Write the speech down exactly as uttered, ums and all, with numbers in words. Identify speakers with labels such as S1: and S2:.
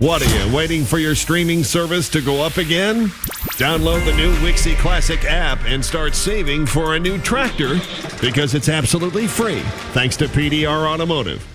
S1: What are you, waiting for your streaming service to go up again? Download the new Wixie Classic app and start saving for a new tractor because it's absolutely free, thanks to P D R Automotive.